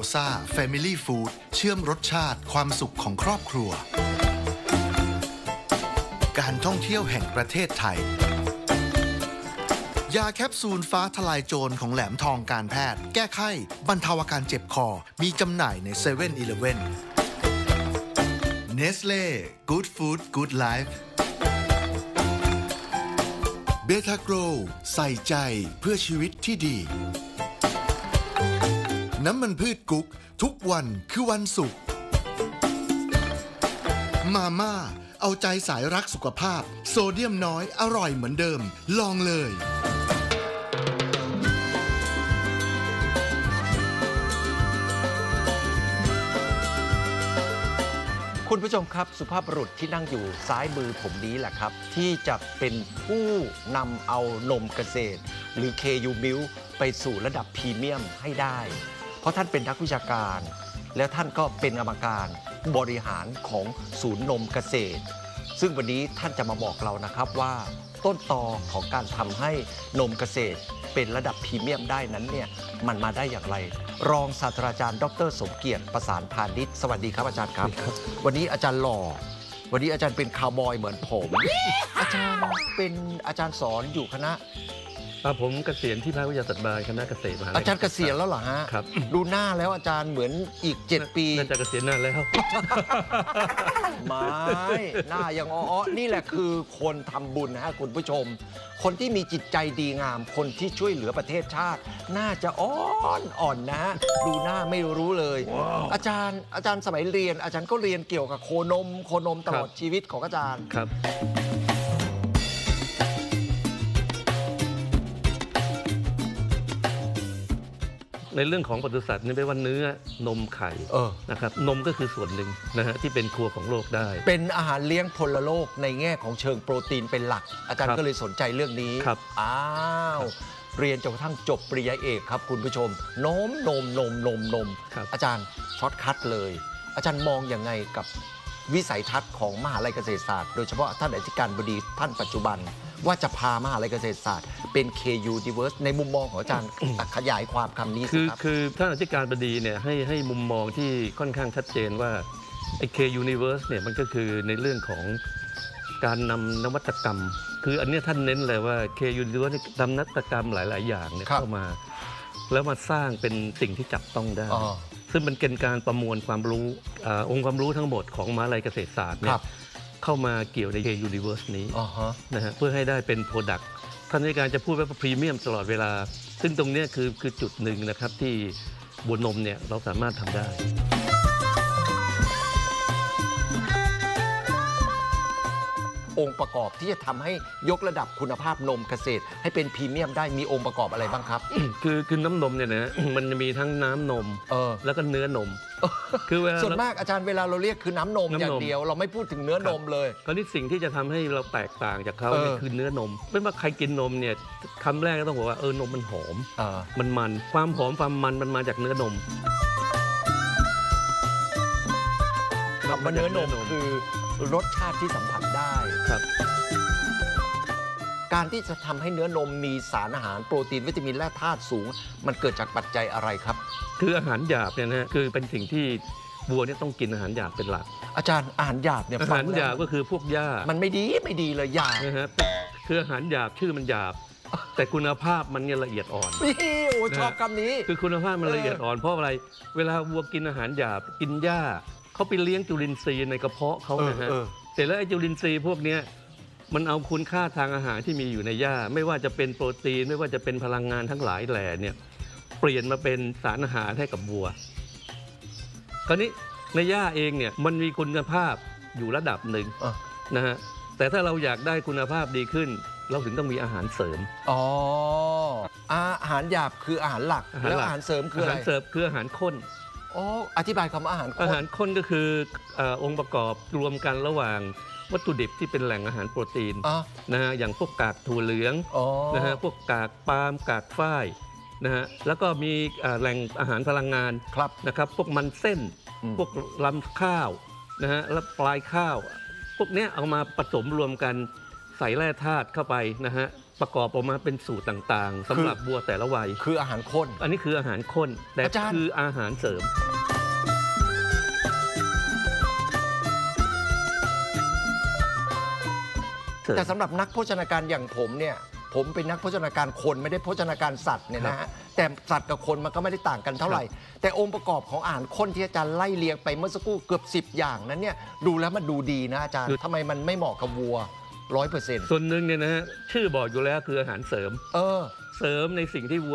ซ่า Family Food เชื่อมรสชาติความสุขของครอบครัวการท่องเที่ยวแห่งประเทศไทยยาแคปซูลฟ้าทลายโจรของแหลมทองการแพทย์แก้ไข้บรรเทาอาการเจ็บคอมีจำหน่ายใน7-11 Nestle Good Food Good Life เบทาโกรใส่ใจเพื่อชีวิตที่ดีน้ำมันพืชกุ๊กทุกวันคือวันศุกร์มาม่าเอาใจสายรักสุขภาพโซเดียมน้อยอร่อยเหมือนเดิมลองเลยคุณผู้ชมครับสุภาพบุรุษที่นั่งอยู่ซ้ายมือผมนี้แหละครับที่จะเป็นผู้นำเอานมเกษตรหรือ KU Milk ไปสู่ระดับพรีเมียมให้ได้เพราะท่านเป็นนักวิชาการแล้วท่านก็เป็นกรรมการบริหารของศูนย์นมเกษตรซึ่งวันนี้ท่านจะมาบอกเรานะครับว่าต้นตอของการทำให้นมเกษตรเป็นระดับพรีเมียมได้นั้นเนี่ยมันมาได้อย่างไรรองศาสตราจารย์ดร.สมเกียรติประสานพานิชสวัสดีครับอาจารย์ครับวันนี้อาจารย์หล่อวันนี้อาจารย์เป็นคาวบอยเหมือนผมอาจารย์เป็นอาจารย์สอนอยู่คณะผมเกษียณที่ภาควิทยาศาสตร์บาลคณะเกษตรมหาวิทยาลัยอาจารย์เกษียณแล้วเหรอฮะครับดูหน้าแล้วอาจารย์เหมือนอีก7 ปีน่าจะเกษียณนานแล้วไม่หน้ายังอ้อนี่แหละคือคนทำบุญนะฮะคุณผู้ชมคนที่มีจิตใจดีงามคนที่ช่วยเหลือประเทศชาติน่าจะอ่อนนะดูหน้าไม่รู้เลย อาจารย์สมัยเรียนอาจารย์ก็เรียนเกี่ยวกับโคนมตลอดชีวิตของอาจารย์ครับในเรื่องของปศุสัตว์นี่ไม่ว่าเนื้อนมไข่นะครับนมก็คือส่วนหนึ่งนะฮะที่เป็นครัวของโลกได้เป็นอาหารเลี้ยงพลโลกในแง่ของเชิงโปรตีนเป็นหลักอาจารย์ก็เลยสนใจเรื่องนี้อ้าวเรียนจนกระทั่งจบปริญญาเอกครับคุณผู้ชมนมอาจารย์ช็อตคัทเลยอาจารย์มองยังไงกับวิสัยทัศน์ของมหาวิทยาลัยเกษตรศาสตร์โดยเฉพาะท่านอธิการบดีท่านปัจจุบันว่าจะพามหาวิทยาลัยเกษตรศาสตร์เป็น KU Diverse ในมุมมองของอาจารย์ขยายความคำนี้สิครับคือท่านอธิการบดีเนี่ยให้มุมมองที่ค่อนข้างชัดเจนว่าไอ้ KU Universe เนี่ยมันก็คือในเรื่องของการนำนวัตกรรมคืออันนี้ท่านเน้นเลยว่า KU Universe นำนวัตกรรมหลายๆอย่างเนี่ยเข้ามาแล้วมาสร้างเป็นสิ่งที่จับต้องได้ซึ่งมันเป็นการประมวลความรู้องค์ความรู้ทั้งหมดของมหาวิทยาลัยเกษตรศาสตร์เนี่ยเข้ามาเกี่ยวใน KU Universe นี้นะฮะเพื่อให้ได้เป็น Product ท่านในการจะพูดว่าพรีเมียมตลอดเวลาซึ่งตรงนี้คือจุดหนึ่งนะครับที่บัวนมเนี่ยเราสามารถทำได้องค์ประกอบที่จะทำให้ยกระดับคุณภาพนมเกษตรให้เป็นพรีเมียมได้มีองค์ประกอบอะไรบ้างครับคือน้ำนมเนี่ยนะมันจะมีทั้งน้ำนมแล้วก็เนื้อนมคือส่วนมากอาจารย์เวลาเราเรียกคือน้ำนมอย่างเดียวเราไม่พูดถึงเนื้อนมเลยคราวนี้สิ่งที่จะทำให้เราแตกต่างจากเขาเนี่ยคือเนื้อนมไม่ว่าใครกินนมเนี่ยคำแรกก็ต้องบอกว่านมมันหอมมันความหอมความมันมาจากเนื้อนมคำว่าเนื้อนมคือรสชาติที่สัมผัสได้ครับการที่จะทำให้เนื้อนมมีสารอาหารโปรตีนวิตามินและธาตุสูงมันเกิดจากปัจจัยอะไรครับคืออาหารหยาบเนี่ยนะคือเป็นสิ่งที่วัวเนี่ยต้องกินอาหารหยาบเป็นหลักอาจารย์อาหารหยาบเนี่ยอาหารหยาบก็คือพวกหญ้ามันไม่ดีเลยหยาบนะครับคืออาหารหยาบชื่อมันหยาบแต่คุณภาพมันเนี่ยละเอียดอ่อนโอ้ชอบคำนี้คือคุณภาพมันละเอียดอ่อนเพราะอะไรเวลาวัวกินอาหารหยาบกินหญ้าเขาไปเลี้ยงจุลินทรีย์ในกระเพาะเขานะฮะแต่แล้วไอ้จุลินทรีย์พวกนี้มันเอาคุณค่าทางอาหารที่มีอยู่ในหญ้าไม่ว่าจะเป็นโปรตีนไม่ว่าจะเป็นพลังงานทั้งหลายแหล่เนี่ยเปลี่ยนมาเป็นสารอาหารให้กับวัวคราวนี้ในหญ้าเองเนี่ยมันมีคุณภาพอยู่ระดับหนึ่งนะฮะแต่ถ้าเราอยากได้คุณภาพดีขึ้นเราถึงต้องมีอาหารเสริมอาหารหยาบคืออาหารหลักแล้วอาหารเสริมคืออะไรอาหารเสริมคืออาหารข้นอธิบายคำว่าอาหารข้นก็คือองค์ประกอบรวมกันระหว่างวัตถุดิบที่เป็นแหล่งอาหารโปรตีนนะฮะอย่างพวกกากถั่วเหลืองนะฮะพวกกากปาล์มกากฝ้ายนะฮะแล้วก็มีแหล่งอาหารพลังงานนะครับพวกมันเส้นพวกลำข้าวนะฮะและปลายข้าวพวกนี้เอามาผสมรวมกันใส่แร่ธาตุเข้าไปนะฮะประกอบออกมาเป็นสูตรต่างๆสำหรับวัวแต่ละวัยคืออาหารข้นอันนี้คืออาหารข้นแต่อาจารย์คืออาหารเสริมแต่สำหรับนักโภชนาการอย่างผมเนี่ยผมเป็นนักโภชนาการคนไม่ได้โภชนาการสัตว์เนี่ยนะฮะแต่สัตว์กับคนมันก็ไม่ได้ต่างกันเท่าไหร่ แต่องค์ประกอบของอาหารข้นที่อาจารย์ไล่เรียงไปเมื่อสักครู่เกือบ10 อย่างนั้นเนี่ยดูแล้วมันดูดีนะอาจารย์ทำไมมันไม่เหมาะกับวัว 100% ส่วนหนึ่งเนี่ยนะฮะชื่อบอกอยู่แล้วคืออาหารเสริมเออเสริมในสิ่งที่วัว